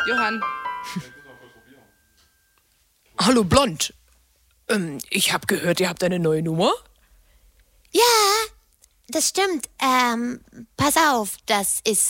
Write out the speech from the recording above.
Johann. Hallo Blond. Ich habe gehört, ihr habt eine neue Nummer? Ja, das stimmt. Pass auf, das ist